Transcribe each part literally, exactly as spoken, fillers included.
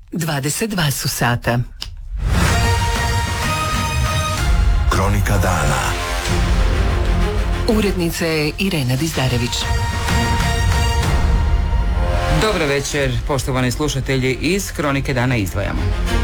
dvadeset dva su sata. Kronika dana. Urednica je Irena Dizdarević. Dobro večer, poštovani slušatelji, iz Kronike dana izdvajamo.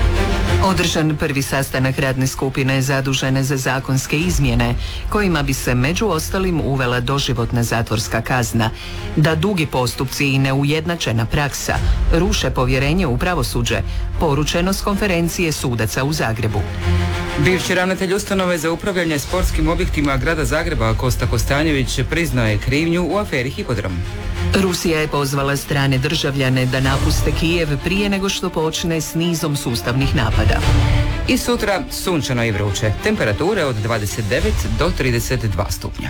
Održan prvi sastanak radne skupine zadužene za zakonske izmjene, kojima bi se među ostalim uvela doživotna zatvorska kazna, da dugi postupci i neujednačena praksa ruše povjerenje u pravosuđe, poručeno s konferencije sudaca u Zagrebu. Bivši ravnatelj ustanove za upravljanje sportskim objektima grada Zagreba Kosta Kostanjević priznao je krivnju u aferi Hipodrom. Rusija je pozvala strane državljane da napuste Kijev prije nego što počne s nizom sustavnih napada. I sutra sunčano i vruće, temperature od dvadeset devet do trideset dva stupnja.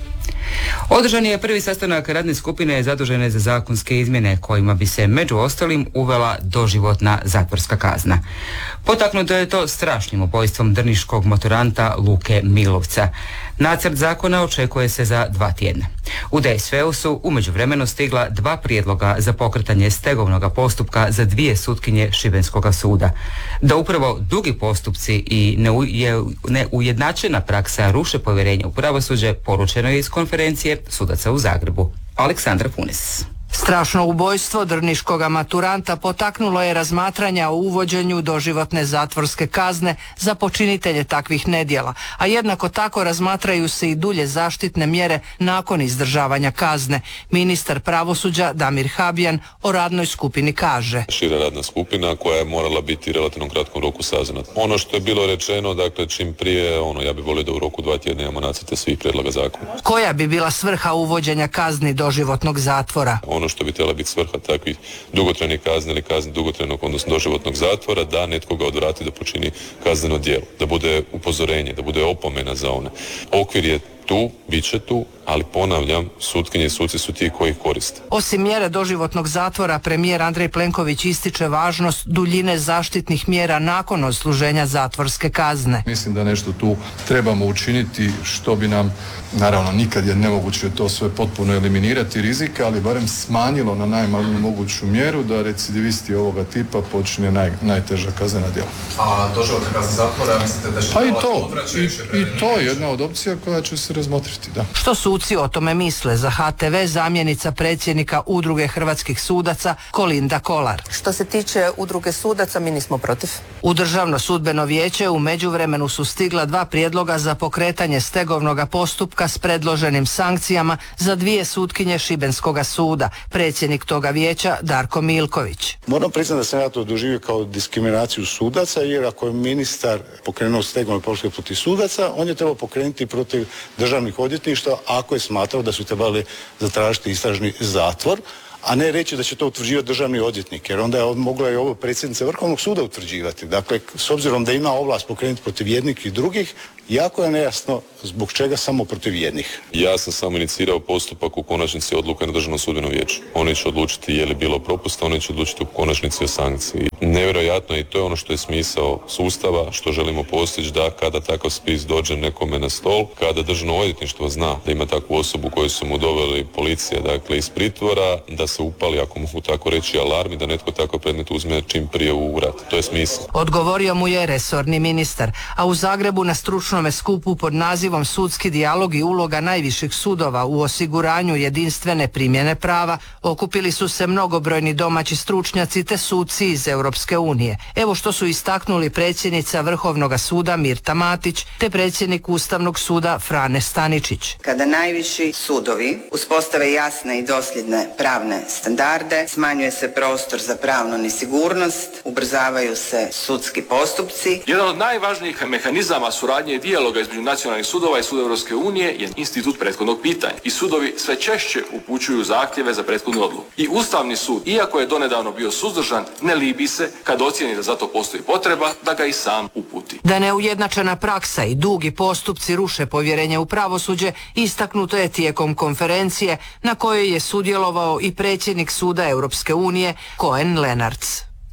Održan je prvi sastanak radne skupine zadužene za zakonske izmjene, kojima bi se među ostalim uvela doživotna zatvorska kazna. Potaknuto je to strašnim ubojstvom drniškog maturanta Luke Milovca. Nacrt zakona očekuje se za dva tjedna. U D S V-u su u međuvremenu stigla dva prijedloga za pokretanje stegovnog postupka za dvije sutkinje Šibenskoga suda. Da upravo dugi postupci i neujednačena praksa ruše povjerenje u pravosuđe, poručeno je iz konferencije sudaca u Zagrebu. Aleksandra Punes. Strašno ubojstvo drniškoga maturanta potaknulo je razmatranja o uvođenju doživotne zatvorske kazne za počinitelje takvih nedjela, a jednako tako razmatraju se i dulje zaštitne mjere nakon izdržavanja kazne. Ministar pravosuđa Damir Habijan o radnoj skupini kaže: Šira radna skupina koja je morala biti relativno kratkom roku saznata. Ono što je bilo rečeno, dakle čim prije, ono ja bih volio da u roku dva tjedna imamo nacrte svih prijedloga zakona. Koja bi bila svrha uvođenja kazni doživotnog zatvora? Ono što bi trebala biti svrha takvih dugotrajnih kazni ili kazni dugotrajnog, odnosno doživotnog zatvora, da netko ga odvrati da počini kazneno djelo, da bude upozorenje, da bude opomena za one. Okvir je tu, bit će tu, ali ponavljam, sutkinje i suci su ti koji ih koriste. Osim mjere doživotnog zatvora, premijer Andrej Plenković ističe važnost duljine zaštitnih mjera nakon odsluženja zatvorske kazne. Mislim da nešto tu trebamo učiniti što bi nam, naravno nikad je nemoguće to sve potpuno eliminirati rizika, ali barem smanjilo na najmanju moguću mjeru da recidivisti ovoga tipa počine naj, najteža kaznena djela. A doživotna kazna zatvora, mislite da će... Pa i to, i, i to je jedna od opcija koja će se razmotriti, da. Što suci o tome misle? Za H T V zamjenica predsjednika Udruge hrvatskih sudaca Kolinda Kolar. Što se tiče Udruge sudaca, mi nismo protiv. U Državno sudbeno vijeće u međuvremenu su stigla dva prijedloga za pokretanje stegovnog postupka s predloženim sankcijama za dvije sutkinje Šibenskoga suda. Predsjednik toga vijeća Darko Milković. Moram priznati da sam ja to doživio kao diskriminaciju sudaca, jer ako je ministar pokrenuo stegovni postupak protiv sudaca, on je trebao pokrenuti protiv državnih odvjetništva ako je smatrao da su trebali zatražiti istražni zatvor, a ne reći da će to utvrđivati državni odvjetnik, jer onda je mogla i ovo predsjednica Vrhovnog suda utvrđivati. Dakle, s obzirom da ima ovlast pokrenuti protiv jednih i drugih, jako je nejasno zbog čega samo protiv jednih. Ja sam samo inicirao postupak, u konačnici odluka na Državnom sudbenom vijeću. Oni će odlučiti je li bilo propusta, oni će odlučiti u konačnici o sankciji. Nevjerojatno, i to je ono što je smisao sustava, što želimo postići, da kada takav spis dođe nekome na stol, kada Državno odvjetništvo zna da ima takvu osobu koju su mu doveli policija, dakle iz pritvora, da se upali, ako mogu tako reći, alarm i da netko tako predmet uzme čim prije u rad. To je smisao. Odgovorio mu je resorni ministar, a u Zagrebu na stručnom skupu pod nazivom Sudski dijalog i uloga najviših sudova u osiguranju jedinstvene primjene prava okupili su se mnogobrojni domaći stručnjaci te suci iz Europske unije. Evo što su istaknuli predsjednica Vrhovnog suda Mirta Matić te predsjednik Ustavnog suda Frane Staničić. Kada najviši sudovi uspostave jasne i dosljedne pravne standarde, smanjuje se prostor za pravnu nesigurnost, ubrzavaju se sudski postupci. Jedan od najvažnijih mehanizama suradnje i dijaloga između nacionalnih sudova i suda Europske unije je institut prethodnog pitanja. I sudovi sve češće upućuju zahtjeve za prethodnu odluku. I Ustavni sud, iako je donedavno bio suzdržan, ne libi se kad ocijeni da za to postoji potreba da ga i sam uputi. Da neujednačena praksa i dugi postupci ruše povjerenje u pravosuđe, istaknuto je tijekom konferencije na kojoj je sudjelovao i predsjednik suda Europske unije Cohen Lenarts.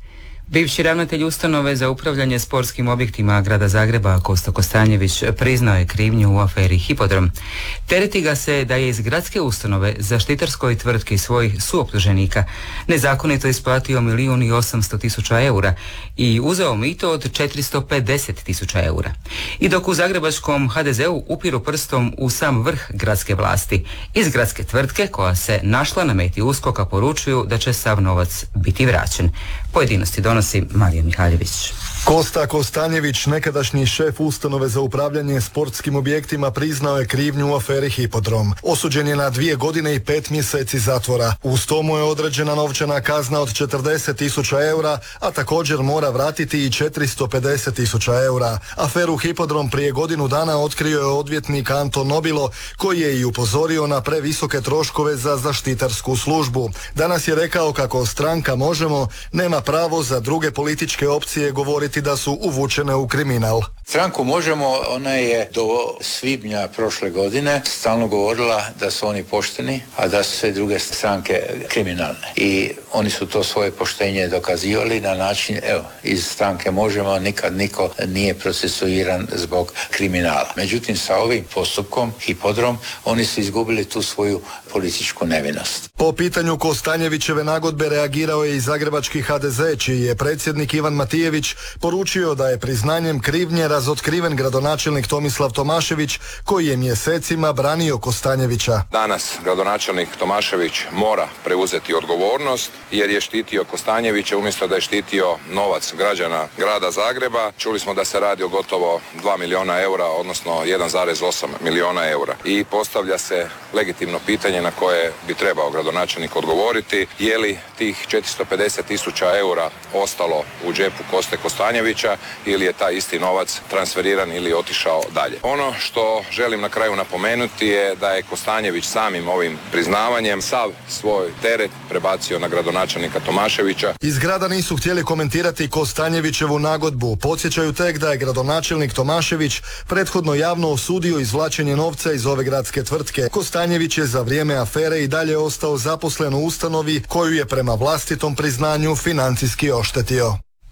Bivši ravnatelj ustanove za upravljanje sportskim objektima grada Zagreba Kosto Kostanjević priznao je krivnju u aferi Hipodrom. Tereti ga se da je iz gradske ustanove zaštitarskoj tvrtki svojih suoptuženika nezakonito isplatio milijun i osamsto tisuća eura i uzeo mito od četiristo pedeset tisuća eura. I dok u zagrebačkom ha de zeu upiru prstom u sam vrh gradske vlasti, iz gradske tvrtke koja se našla na meti uskoka poručuju da će sav novac biti vraćen. Pojedinosti donosi Marija Mihaljević. Kosta Kostanjević, nekadašnji šef ustanove za upravljanje sportskim objektima, priznao je krivnju u aferi Hipodrom. Osuđen je na dvije godine i pet mjeseci zatvora. Uz to mu je određena novčana kazna od četrdeset tisuća eura, a također mora vratiti i četiristo pedeset tisuća eura. Aferu Hipodrom prije godinu dana otkrio je odvjetnik Anton Nobilo, koji je i upozorio na previsoke troškove za zaštitarsku službu. Danas je rekao kako stranka Možemo nema pravo za druge političke opcije govoriti da su uvučene u kriminal. Stranku Možemo, ona je do svibnja prošle godine stalno govorila da su oni pošteni, a da su sve druge stranke kriminalne. I oni su to svoje poštenje dokazivali na način, evo, iz stranke Možemo nikad niko nije procesuiran zbog kriminala. Međutim, sa ovim postupkom, Hipodrom, oni su izgubili tu svoju političku nevinost. Po pitanju Kostanjevićeve nagodbe reagirao je i zagrebački ha de ze, čiji je predsjednik Ivan Matijević poručio da je priznanjem krivnje razotkriven gradonačelnik Tomislav Tomašević, koji je mjesecima branio Kostanjevića. Danas gradonačelnik Tomašević mora preuzeti odgovornost jer je štitio Kostanjevića umjesto da je štitio novac građana grada Zagreba. Čuli smo da se radi o gotovo dva milijuna eura, odnosno jedan zarez osam milijuna eura. I postavlja se legitimno pitanje na koje bi trebao gradonačelnik odgovoriti, je li tih četiristo pedeset tisuća eura ostalo u džepu Koste Kostanjevića ili je taj isti novac transferiran ili otišao dalje. Ono što želim na kraju napomenuti je da je Kostanjević samim ovim priznavanjem sav svoj teret prebacio na gradonačelnika Tomaševića. Iz grada nisu htjeli komentirati Kostanjevićevu nagodbu. Podsjećaju tek da je gradonačelnik Tomašević prethodno javno osudio izvlačenje novca iz ove gradske tvrtke. Kostanjević je za vrijeme afere i dalje ostao zaposlen u ustanovi koju je prema vlastitom priznanju financijski oštetio.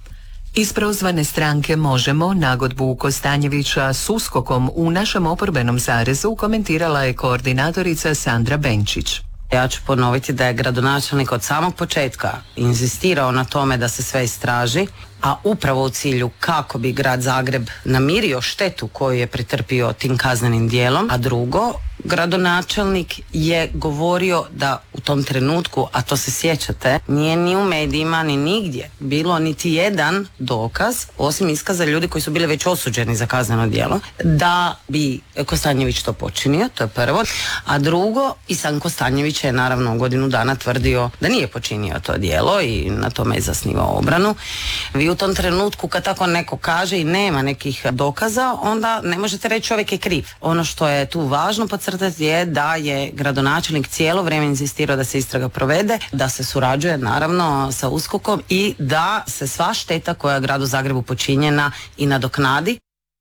Iz prozvane stranke Možemo nagodbu Kostanjevića s uskokom u našem oporbenom zarezu komentirala je koordinatorica Sandra Benčić. Ja ću ponoviti da je gradonačelnik od samog početka inzistirao na tome da se sve istraži, a upravo u cilju kako bi grad Zagreb namirio štetu koju je pretrpio tim kaznenim dijelom, a drugo, gradonačelnik je govorio da u tom trenutku, a to se sjećate, nije ni u medijima ni nigdje bilo niti jedan dokaz, osim iskaza ljudi koji su bili već osuđeni za kazneno djelo, da bi Kostanjević to počinio, to je prvo, a drugo, i sam Kostanjević je naravno u godinu dana tvrdio da nije počinio to djelo i na tome je zasnivao obranu. Vi u tom trenutku kad tako neko kaže i nema nekih dokaza, onda ne možete reći čovjek je kriv. Ono što je tu važno podcrtati je da je gradonačelnik cijelo vrijeme inzistirao da se istraga provede, da se surađuje naravno sa uskokom i da se sva šteta koja je gradu Zagrebu počinjena i nadoknadi.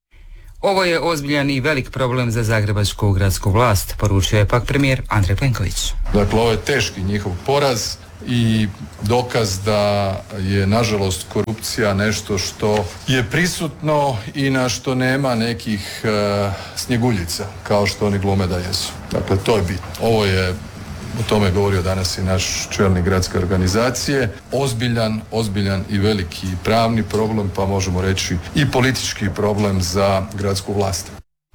Ovo je ozbiljan i velik problem za zagrebačku gradsku vlast, poručio je pak premijer Andrej Plenković. Dakle, ovo je teški njihov poraz i dokaz da je nažalost korupcija nešto što je prisutno i na što nema nekih uh, snjeguljica kao što oni glume da jesu. Dakle, to je bitno. Ovo je, o tome je govorio danas i naš čelnik gradske organizacije, ozbiljan, ozbiljan i veliki pravni problem, pa možemo reći i politički problem za gradsku vlast.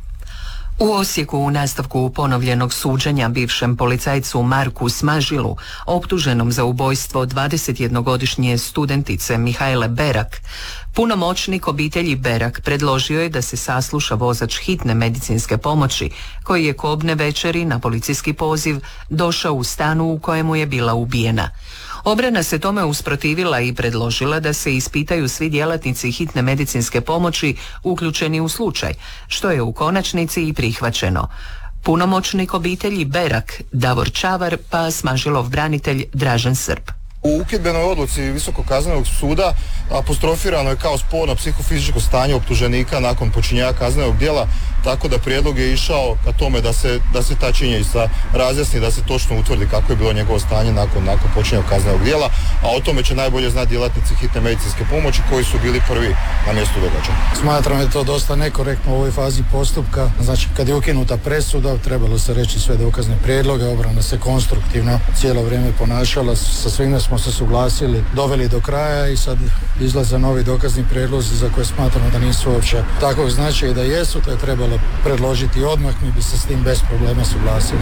U Osijeku u nastavku ponovljenog suđenja bivšem policajcu Marku Smažilu, optuženom za ubojstvo dvadesetjednogodišnje studentice Mihajle Berak, punomoćnik obitelji Berak predložio je da se sasluša vozač hitne medicinske pomoći koji je kobne večeri na policijski poziv došao u stanu u kojemu je bila ubijena. Obrana se tome usprotivila i predložila da se ispitaju svi djelatnici hitne medicinske pomoći uključeni u slučaj, što je u konačnici i prihvaćeno. Punomoćnik obitelji Berak, Davor Čavar, pa Smažilov branitelj Dražen Srb. U ukidbenoj odluci Visokog kaznenog suda apostrofirano je kao sporno psihofizičko stanje optuženika nakon počinjenja kaznenog djela, tako da prijedlog je išao ka tome da se, da se ta činjenica razjasni, da se točno utvrdi kako je bilo njegovo stanje nakon, nakon počinjenja kaznenog djela, a o tome će najbolje znati djelatnici hitne medicinske pomoći koji su bili prvi na mjestu događaja. Smatram da je to dosta nekorektno u ovoj fazi postupka. Znači, kad je ukinuta presuda, trebalo se reći sve dokazne prijedloge, obrana se konstruktivno cijelo vrijeme ponašala, sa svime smo se suglasili, doveli do kraja i sad izlaze novi dokazni prijedlozi za koje smatramo da nisu uopće takvog značaja i da jesu, to je trebalo predložiti odmah, mi bi se s tim bez problema suglasili.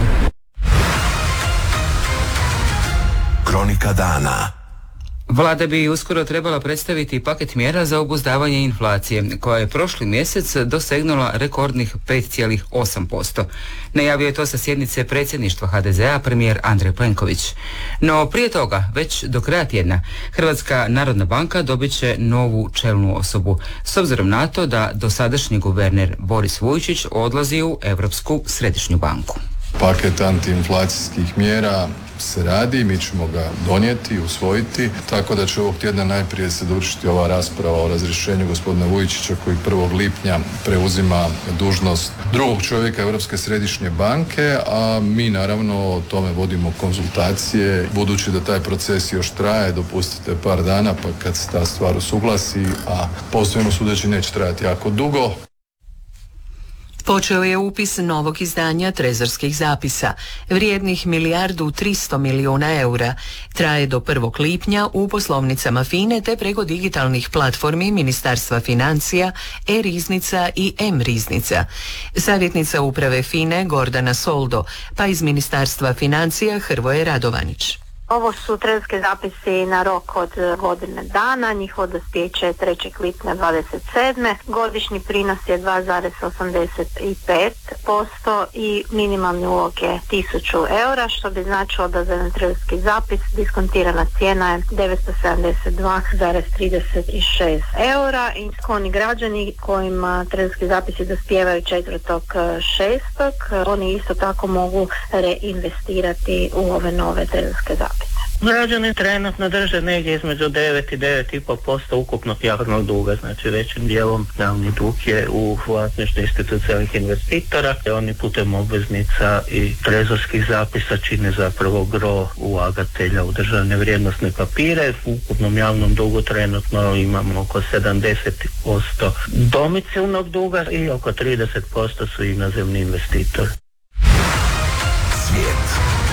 Kronika dana. Vlada bi uskoro trebala predstaviti paket mjera za obuzdavanje inflacije, koja je prošli mjesec dosegnula rekordnih pet zarez osam posto. Najavio je to sa sjednice predsjedništva ha de zea premijer Andrej Plenković. No prije toga, već do kraja tjedna, Hrvatska narodna banka dobit će novu čelnu osobu, s obzirom na to da dosadašnji guverner Boris Vujčić odlazi u Europsku središnju banku. Paket antiinflacijskih mjera se radi, mi ćemo ga donijeti, usvojiti, tako da će ovog tjedna najprije se dovršiti ova rasprava o razrješenju gospodina Vujčića koji prvog lipnja preuzima dužnost drugog čovjeka Europske središnje banke, a mi naravno o tome vodimo konzultacije, budući da taj proces još traje, dopustite par dana pa kad se ta stvar usuglasi, a posebno sudeći neće trajati jako dugo. Počeo je upis novog izdanja trezorskih zapisa, vrijednih milijardu tristo milijuna eura. Traje do prvog lipnja u poslovnicama FINE te preko digitalnih platformi Ministarstva financija, e-riznica i M-riznica. Savjetnica uprave FINE Gordana Soldo, pa iz Ministarstva financija Hrvoje Radovanić. Ovo su trezorski zapisi na rok od godine dana, njihovo dospijeće je trećeg lipnja dvadeset sedme. Godišnji prinos je dva zarez osamdeset pet posto i minimalni ulog je tisuću eura, što bi značilo da za jedan trezorski zapis diskontirana cijena je devetsto sedamdeset dva zarez trideset šest eura i oni građani kojima trezorski zapisi dospijevaju četvrtog šestog oni isto tako mogu reinvestirati u ove nove trezorske zapise. Građani trenutno drže negdje između devet i devet i pol posto ukupnog javnog duga, znači većim dijelom javni dug je u vlasništvu institucionalnih investitora, oni putem obveznica i trezorskih zapisa čine zapravo gro ulagatelja u državne vrijednosne papire. U ukupnom javnom dugu trenutno imamo oko sedamdeset posto domicilnog duga i oko trideset posto su inozemni investitori. Svijet.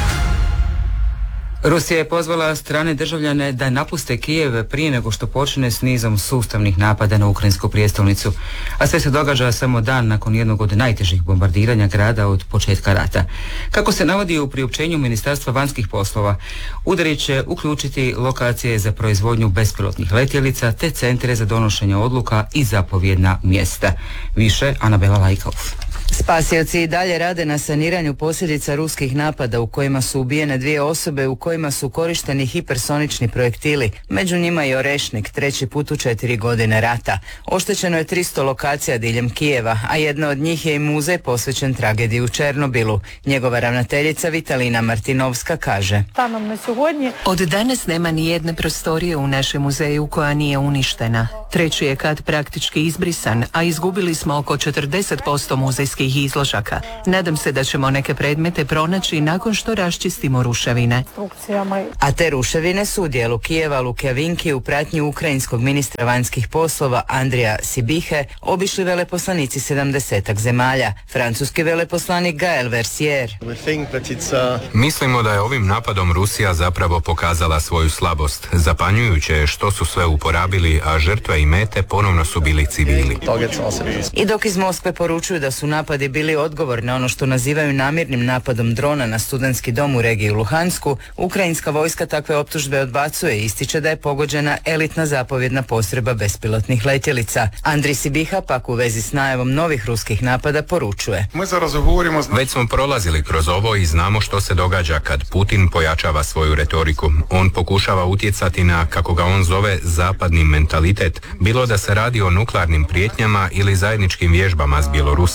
Rusija je pozvala strane državljane da napuste Kijev prije nego što počne s nizom sustavnih napada na ukrajinsku prijestolnicu, a sve se događa samo dan nakon jednog od najtežih bombardiranja grada od početka rata. Kako se navodi u priopćenju Ministarstva vanjskih poslova, udari će uključiti lokacije za proizvodnju bespilotnih letjelica te centre za donošenje odluka i zapovjedna mjesta. Više Anabela Lajkov. Spasioci i dalje rade na saniranju posljedica ruskih napada u kojima su ubijene dvije osobe u kojima su korišteni hipersonični projektili, među njima i Orešnik, treći put u četiri godine rata. Oštećeno je tristo lokacija diljem Kijeva, a jedna od njih je i muzej posvećen tragediji u Černobilu. Njegova ravnateljica Vitalina Martinovska kaže: Od danas nema ni jedne prostorije u našem muzeju koja nije uništena. Treći je kat praktički izbrisan, a izgubili smo oko četrdeset posto muzejskih izložaka. Nadam se da ćemo neke predmete pronaći nakon što raščistimo ruševine. A te ruševine su u dijelu Kijeva Lukjavinki u pratnji ukrajinskog ministra vanjskih poslova Andrija Sibihe obišli veleposlanici sedamdesetak zemalja. Francuski veleposlanik Gael Versier. Mislimo da je ovim napadom Rusija zapravo pokazala svoju slabost. Zapanjujuće je što su sve uporabili, a žrtve i mete ponovno su bili civili. I dok iz Moskve poručuju da su napadi bili odgovor na ono što nazivaju namirnim napadom drona na studentski dom u regiji Luhansku, ukrajinska vojska takve optužbe odbacuje i ističe da je pogođena elitna zapovjedna postrojba bespilotnih letjelica. Andrij Sibiha pak u vezi s najavom novih ruskih napada poručuje: Već smo prolazili kroz ovo i znamo što se događa kad Putin pojačava svoju retoriku. On pokušava utjecati na, kako ga on zove, zapadni mentalitet, bilo da se radi o nuklearnim prijetnjama ili zajedničkim vježbama s Bjelorusijom.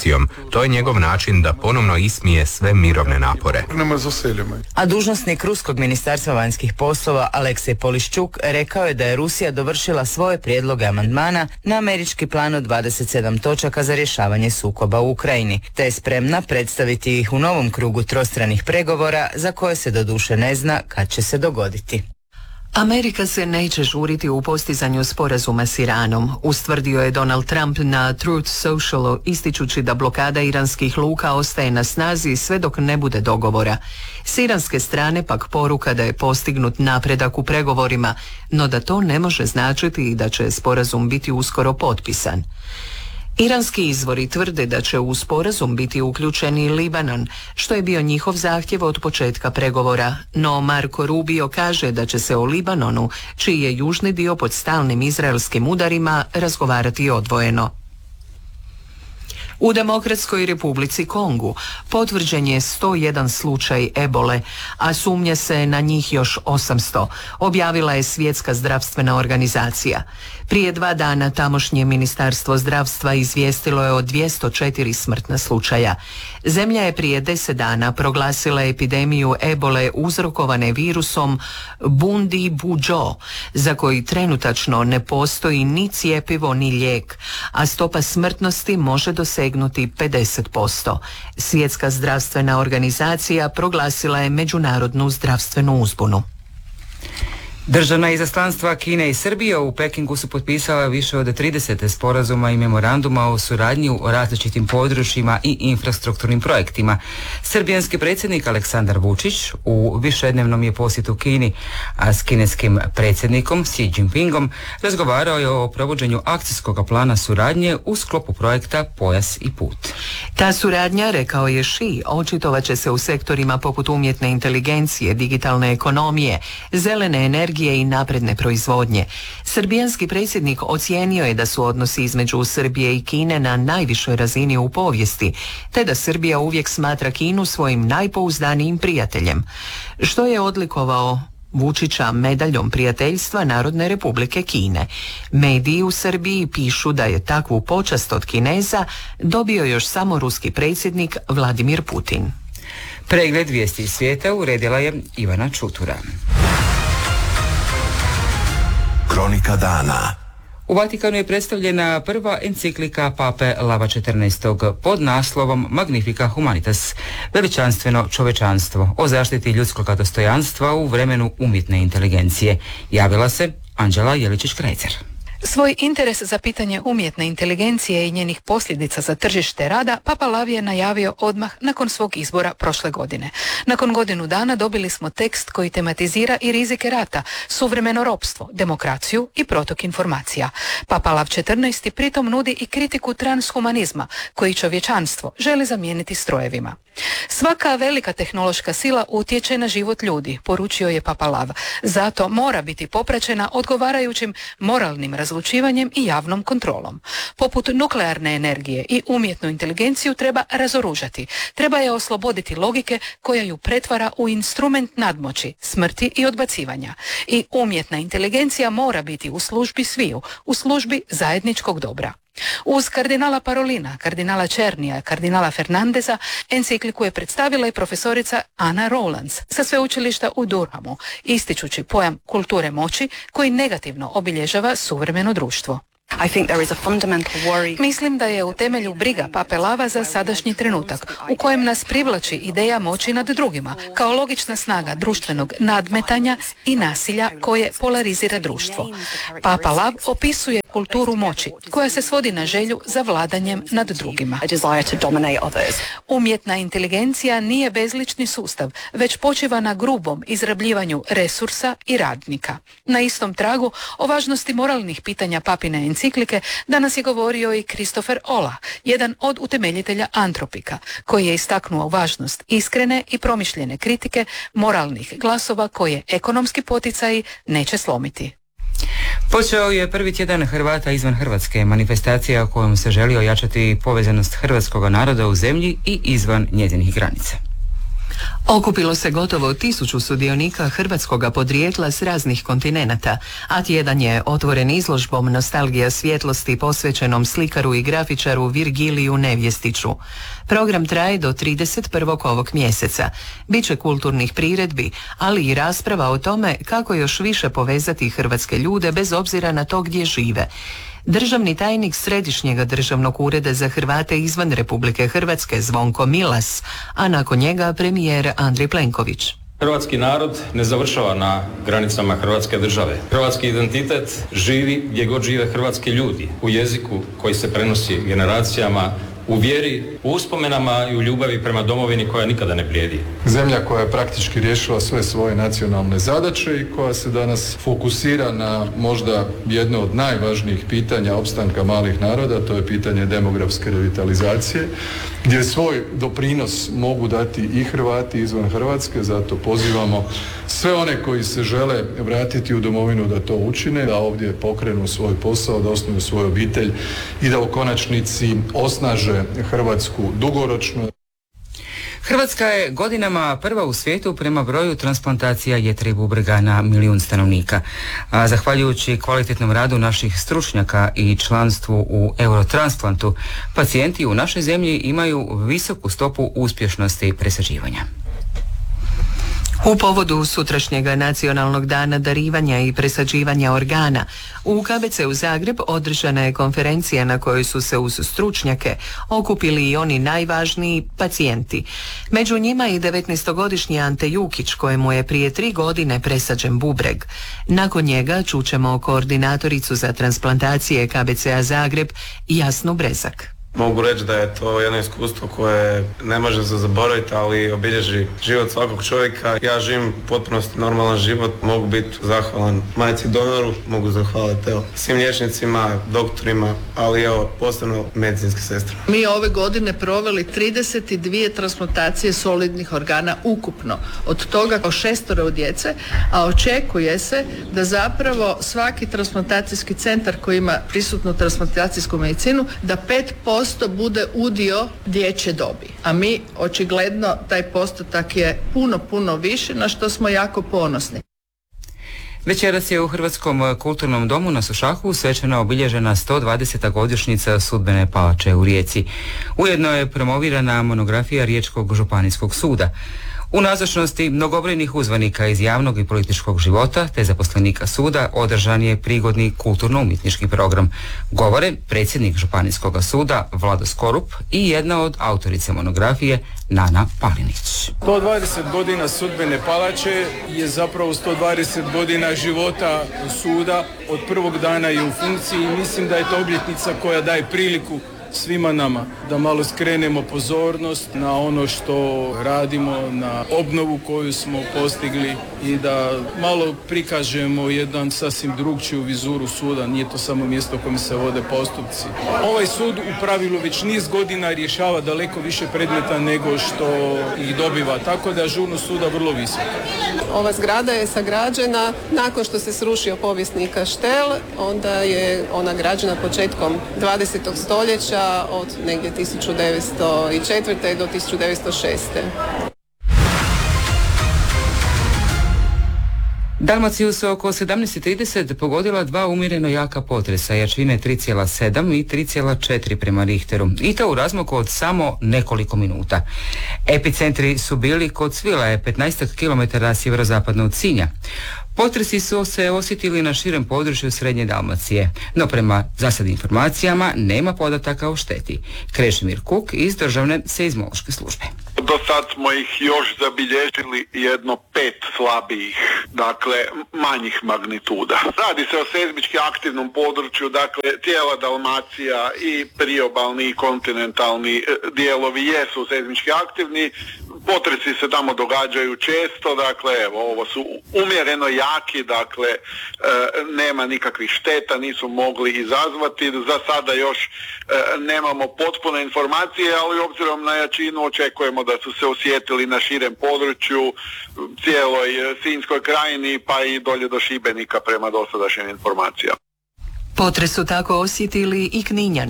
To je njegov način da ponovno ismije sve mirovne napore. A dužnosnik Ruskog ministarstva vanjskih poslova Aleksej Poliščuk rekao je da je Rusija dovršila svoje prijedloge amandmana na američki plan od dvadeset sedam točaka za rješavanje sukoba u Ukrajini, te je spremna predstaviti ih u novom krugu trostranih pregovora za koje se doduše ne zna kad će se dogoditi. Amerika se neće žuriti u postizanju sporazuma s Iranom, ustvrdio je Donald Trump na Truth Socialu, ističući da blokada iranskih luka ostaje na snazi sve dok ne bude dogovora. S iranske strane pak poruka da je postignut napredak u pregovorima, no da to ne može značiti i da će sporazum biti uskoro potpisan. Iranski izvori tvrde da će u sporazum biti uključen i Libanon, što je bio njihov zahtjev od početka pregovora, no Marco Rubio kaže da će se o Libanonu, čiji je južni dio pod stalnim izraelskim udarima, razgovarati odvojeno. U Demokratskoj Republici Kongu potvrđen je sto jedan slučaj ebole, a sumnje se na njih još osamsto, objavila je Svjetska zdravstvena organizacija. Prije dva dana tamošnje Ministarstvo zdravstva izvijestilo je o dvjesto četiri smrtna slučaja. Zemlja je prije deset dana proglasila epidemiju ebole uzrokovane virusom Bundi-Bujo, za koji trenutačno ne postoji ni cjepivo ni lijek, a stopa smrtnosti može dosegnuti pedeset posto. Svjetska zdravstvena organizacija proglasila je međunarodnu zdravstvenu uzbunu. Državna izaslanstva Kine i Srbije u Pekingu su potpisala više od trideset sporazuma i memoranduma o suradnji u različitim područjima i infrastrukturnim projektima. Srbijanski predsjednik Aleksandar Vučić u višednevnom je posjetu Kini, a s kineskim predsjednikom Xi Jinpingom razgovarao je o provođenju akcijskog plana suradnje u sklopu projekta Pojas i put. Ta suradnja, rekao je Xi, očitovat će se u sektorima poput umjetne inteligencije, digitalne ekonomije, zelene energije i napredne proizvodnje. Srbijanski predsjednik ocijenio je da su odnosi između Srbije i Kine na najvišoj razini u povijesti, te da Srbija uvijek smatra Kinu svojim najpouzdanijim prijateljem, što je odlikovao Vučića medaljom prijateljstva Narodne Republike Kine. Mediji u Srbiji pišu da je takvu počast od Kineza dobio još samo ruski predsjednik Vladimir Putin. Pregled vijesti iz svijeta uredila je Ivana Čutura. Kronika dana. U Vatikanu je predstavljena prva enciklika pape Lava četrnaestog pod naslovom Magnifica Humanitas, veličanstveno čovečanstvo, o zaštiti ljudskog dostojanstva u vremenu umjetne inteligencije. Javila se Anđela Jeličić-Krajcer. Svoj interes za pitanje umjetne inteligencije i njenih posljedica za tržište rada Papa Lav je najavio odmah nakon svog izbora prošle godine. Nakon godinu dana dobili smo tekst koji tematizira i rizike rata, suvremeno ropstvo, demokraciju i protok informacija. Papa Lav četrnaesti pritom nudi i kritiku transhumanizma, koji čovječanstvo želi zamijeniti strojevima. Svaka velika tehnološka sila utječe na život ljudi, poručio je Papa Lav. Zato mora biti popraćena odgovarajućim moralnim razlučivanjem i javnom kontrolom. Poput nuklearne energije i umjetnu inteligenciju treba razoružati. Treba je osloboditi logike koja ju pretvara u instrument nadmoći, smrti i odbacivanja. I umjetna inteligencija mora biti u službi sviju, u službi zajedničkog dobra. Uz kardinala Parolina, kardinala Černija, kardinala Fernandeza, encikliku je predstavila i profesorica Ana Rowlands sa sveučilišta u Durhamu, ističući pojam kulture moći koji negativno obilježava suvremeno društvo. Mislim da je u temelju briga Pape Lava za sadašnji trenutak, u kojem nas privlači ideja moći nad drugima, kao logična snaga društvenog nadmetanja i nasilja koje polarizira društvo. Papa Lav opisuje kulturu moći, koja se svodi na želju za vladanjem nad drugima. Umjetna inteligencija nije bezlični sustav, već počiva na grubom izrabljivanju resursa i radnika. Na istom tragu o važnosti moralnih pitanja papine enciklike danas je govorio i Christopher Olah, jedan od utemeljitelja Antropika, koji je istaknuo važnost iskrene i promišljene kritike moralnih glasova koje ekonomski poticaji neće slomiti. Počeo je prvi tjedan Hrvata izvan Hrvatske, manifestacija kojom se želi ojačati povezanost hrvatskog naroda u zemlji i izvan njezinih granica. Okupilo se gotovo tisuću sudionika hrvatskoga podrijetla s raznih kontinenata, a tjedan je otvoren izložbom Nostalgija svjetlosti posvećenom slikaru i grafičaru Virgiliju Nevjestiću. Program traje do trideset prvog ovog mjeseca. Biće kulturnih priredbi, ali i rasprava o tome kako još više povezati hrvatske ljude bez obzira na to gdje žive. Državni tajnik Središnjega državnog ureda za Hrvate izvan Republike Hrvatske Zvonko Milas, a nakon njega premijer Andrej Plenković. Hrvatski narod ne završava na granicama Hrvatske države. Hrvatski identitet živi gdje god žive hrvatski ljudi, u jeziku koji se prenosi generacijama, u vjeri, u uspomenama i u ljubavi prema domovini koja nikada ne blijedi. Zemlja koja je praktički riješila sve svoje nacionalne zadaće i koja se danas fokusira na možda jedno od najvažnijih pitanja opstanka malih naroda, to je pitanje demografske revitalizacije, gdje svoj doprinos mogu dati i Hrvati izvan Hrvatske, zato pozivamo sve one koji se žele vratiti u domovinu da to učine, da ovdje pokrenu svoj posao, da osnuju svoju obitelj i da u konačnici osnaže Hrvatsku dugoročno. Hrvatska je godinama prva u svijetu prema broju transplantacija jetre i bubrega na milijun stanovnika. A zahvaljujući kvalitetnom radu naših stručnjaka i članstvu u Eurotransplantu, pacijenti u našoj zemlji imaju visoku stopu uspješnosti presađivanja. U povodu sutrašnjega nacionalnog dana darivanja i presađivanja organa, u K B C-u Zagreb održana je konferencija na kojoj su se uz stručnjake okupili i oni najvažniji pacijenti. Među njima i devetnaestogodišnji Ante Jukić, kojemu je prije tri godine presađen bubreg. Nakon njega čućemo koordinatoricu za transplantacije K B C-a Zagreb Jasnu Brezak. Mogu reći da je to jedno iskustvo koje ne može se zaboraviti, ali obilježi život svakog čovjeka. Ja živim potpunosti normalan život, mogu biti zahvalan majci donoru, mogu zahvaliti evo, svim liječnicima, doktorima, ali evo posebno medicinske sestre. Mi ove godine proveli trideset dvije transplantacije solidnih organa ukupno, od toga o šestoro djece, a očekuje se da zapravo svaki transplantacijski centar koji ima prisutnu transplantacijsku medicinu, da pet posto bude udio dječje dobi. A mi očigledno taj postotak je puno, puno više, na što smo jako ponosni. Večeras je u Hrvatskom kulturnom domu na Sušaku svečano obilježena sto dvadeseta godišnjica Sudbene palače u Rijeci. Ujedno je promovirana monografija Riječkog županijskog suda. U nazočnosti mnogobrojnih uzvanika iz javnog i političkog života te zaposlenika suda održan je prigodni kulturno-umjetnički program. Govore predsjednik Županijskog suda Vlado Skorup i jedna od autorice monografije Nana Palinić. sto dvadeset godina Sudbene palače je zapravo sto dvadeset godina života suda, od prvog dana je u funkciji i mislim da je to obljetnica koja daje priliku svima nama da malo skrenemo pozornost na ono što radimo, na obnovu koju smo postigli i da malo prikažemo jedan sasvim drugčiju vizuru suda. Nije to samo mjesto u kojem se vode postupci. Ovaj sud u pravilu već niz godina rješava daleko više predmeta nego što ih dobiva, tako da je ažurnost suda vrlo visoka. Ova zgrada je sagrađena nakon što se srušio povijesni kaštel, onda je ona građena početkom dvadesetog stoljeća od negdje tisuću devetsto četvrte do tisuću devetsto šeste. Dalmaciju su oko sedamnaest i trideset pogodila dva umjereno jaka potresa jačine tri zarez sedam i tri zarez četiri prema Richteru, i to u razmaku od samo nekoliko minuta. Epicentri su bili kod Svilaje, petnaest kilometara sjeverozapadno od Sinja. Potresi su se osjetili na širem području Srednje Dalmacije, no prema zasad informacijama nema podataka o šteti. Krešimir Kuk iz Državne seizmološke službe. Do sad smo ih još zabilježili jedno pet slabijih, dakle manjih magnituda. Radi se o seizmički aktivnom području, dakle cijela Dalmacija i priobalni i kontinentalni dijelovi jesu seizmički aktivni. Potresi se tamo događaju često, dakle evo ovo su umjereno jaki, dakle e, nema nikakvih šteta, nisu mogli izazvati. Za sada još e, nemamo potpune informacije, ali obzirom na jačinu očekujemo da su se osjetili na širem području, cijeloj Sinjskoj krajini pa i dolje do Šibenika prema dosadašnjim informacijama. Potres su tako osjetili i Kninjani.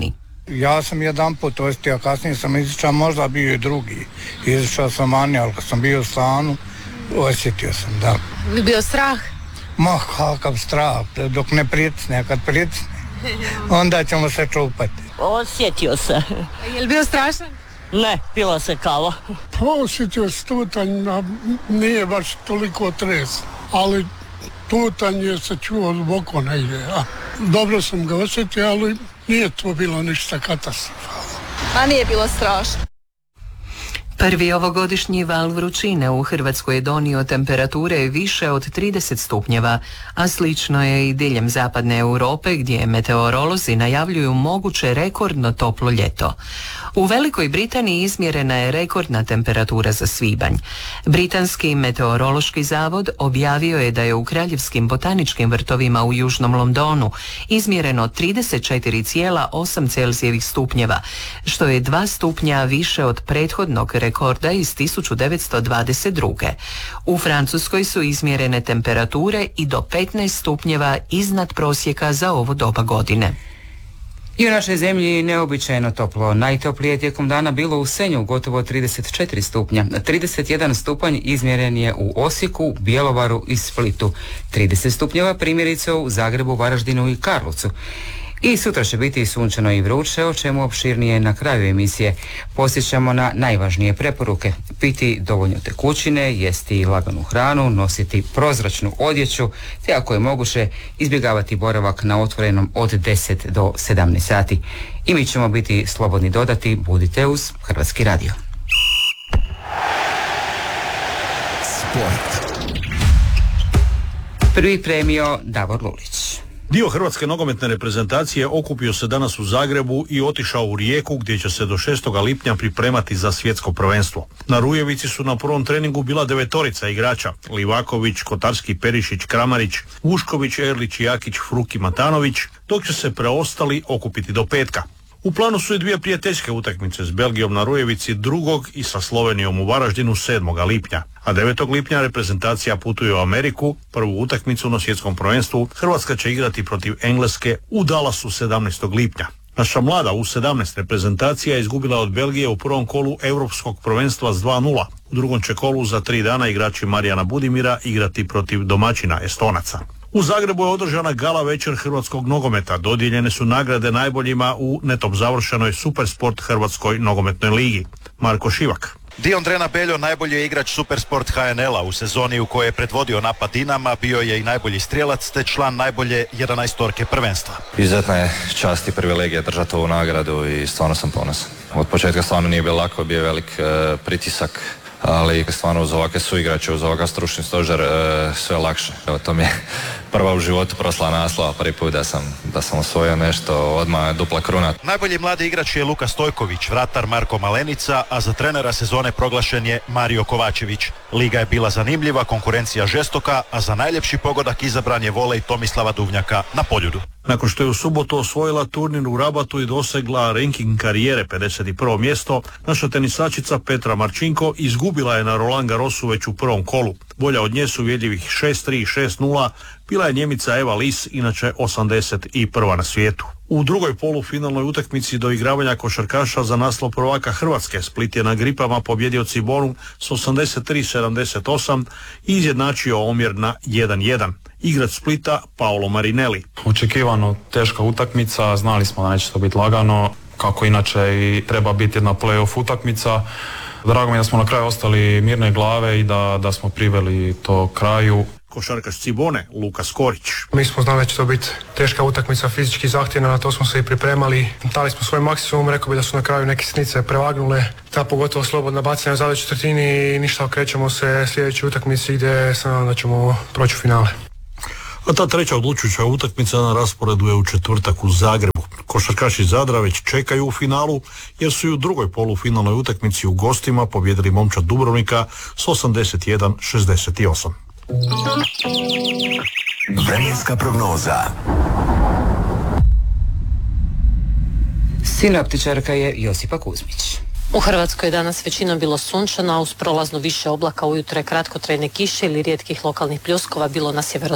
Ja sam jedan put osjetio, a kasnije sam izišao, možda bio i drugi. Izišao sam vani, ali kad sam bio u stanu, osjetio sam, da. Bi bio strah? Ma, kakav strah, dok ne pricne, a kad pricne, onda ćemo se čupati. Osjetio se. Je li bio strašan? Ne, pila se kava. Pa osjetio se tutanj, a nije baš toliko tres, ali tutanje se čuo zboko negdje. A dobro sam ga osjetio, ali nije to bilo ništa katastrofalno. A nije bilo strašno. Prvi ovogodišnji val vrućine u Hrvatskoj je donio temperature više od trideset stupnjeva, a slično je i diljem zapadne Europe gdje meteorolozi najavljuju moguće rekordno toplo ljeto. U Velikoj Britaniji izmjerena je rekordna temperatura za svibanj. Britanski meteorološki zavod objavio je da je u kraljevskim botaničkim vrtovima u južnom Londonu izmjereno trideset četiri zarez osam Celzijevih stupnjeva, što je dva stupnja više od prethodnog rekorda iz tisuću devetsto dvadeset druge. U Francuskoj su izmjerene temperature i do petnaest stupnjeva iznad prosjeka za ovo doba godine. I u našoj zemlji neobičajno toplo. Najtoplije tijekom dana bilo u Senju, gotovo trideset četiri stupnja. trideset jedan stupanj izmjeren je u Osijeku, Bjelovaru i Splitu. trideset stupnjeva primjerice u Zagrebu, Varaždinu i Karlovcu. I sutra će biti sunčano i vruće, o čemu opširnije na kraju emisije. Posjećamo na najvažnije preporuke: piti dovoljno tekućine, jesti laganu hranu, nositi prozračnu odjeću, te ako je moguće izbjegavati boravak na otvorenom od deset do sedamnaest sati. I mi ćemo biti slobodni dodati: budite uz Hrvatski radio. Sport. Prvi premio Davor Lulić. Dio hrvatske nogometne reprezentacije okupio se danas u Zagrebu i otišao u Rijeku gdje će se do šestoga lipnja pripremati za svjetsko prvenstvo. Na Rujevici su na prvom treningu bila devetorica igrača: Livaković, Kotarski, Perišić, Kramarić, Vušković, Erlić, Jakić, Fruki, Matanović, dok će se preostali okupiti do petka. U planu su i dvije prijateljske utakmice s Belgijom na Rujevici drugog i sa Slovenijom u Varaždinu sedmoga lipnja. A devetog lipnja reprezentacija putuje u Ameriku. Prvu utakmicu na svjetskom prvenstvu Hrvatska će igrati protiv Engleske u Dallasu sedamnaestog lipnja. Naša mlada U sedamnaest reprezentacija je izgubila od Belgije u prvom kolu europskog prvenstva s dva nula. U drugom će kolu za tri dana igrači Marijana Budimira igrati protiv domaćina Estonaca. U Zagrebu je održana gala večer hrvatskog nogometa. Dodijeljene su nagrade najboljima u netom završenoj Supersport Hrvatskoj nogometnoj ligi. Marko Šivak. Dion Drena Beljo najbolji je igrač Supersport H N L-a u sezoni u kojoj je predvodio napad Dinama, bio je i najbolji strijelac te član najbolje jedanaestorke prvenstva. Izuzetna je čast i privilegija držati ovu nagradu i stvarno sam ponosan. Od početka stvarno nije bilo lako, bio je velik e, pritisak, ali stvarno uz ovakve suigrače, uz ovakav stručni stožer e, sve lakše. Evo, to mi je prva u životu proslava naslova, prvi put da sam, da sam osvojio nešto, odmah dupla kruna. Najbolji mladi igrač je Luka Stojković, vratar Marko Malenica, a za trenera sezone proglašen je Mario Kovačević. Liga je bila zanimljiva, konkurencija žestoka, a za najljepši pogodak izabran je volej Tomislava Duvnjaka na Poljudu. Nakon što je u subotu osvojila turnir u Rabatu i dosegla ranking karijere pedeset prvo mjesto, naša tenisačica Petra Marčinko izgubila je na Roland Garrosu već u prvom kolu. Bolja od nje su uvjerljivih šest tri i šest nula bila je Njemica Eva Lis, inače osamdeset prva na svijetu. U drugoj polufinalnoj utakmici do igravanja košarkaša za naslov prvaka Hrvatske Split je na Gripama pobjedio Cibonu s osamdeset tri sedamdeset osam i izjednačio omjer na jedan jedan. Igrač Splita Paolo Marinelli. Očekivano teška utakmica, znali smo da neće to biti lagano, kako inače i treba biti jedna play-off utakmica. Drago mi je da smo na kraju ostali mirne glave i da, da smo priveli to kraju. Košarkaš Cibone Luka Skorić. Mi smo znali da će to biti teška utakmica, fizički zahtjevna, na to smo se i pripremali. Dali smo svoj maksimum, rekao bi da su na kraju neke sitnice prevagnule. Ta pogotovo slobodna bacanja u zadnjoj četvrtini i ništa, okrećemo se sljedećoj utakmici gdje se nadam da ćemo proći u finale. A ta treća odlučujuća utakmica na rasporedu je u četvrtak u Zagrebu. Košarkaši Zadra već čekaju u finalu jer su i u drugoj polufinalnoj utakmici u gostima pobjedili momčad Dubrovnika s osamdeset jedan šezdeset osam. Vremenska prognoza. Sinoptičarka je Josipa Kuzmić. U Hrvatskoj je danas većinom bilo sunčano, a uz prolazno više oblaka ujutro je kratkotrajne kiše ili rijetkih lokalnih pljuskova bilo na sjeverozapadu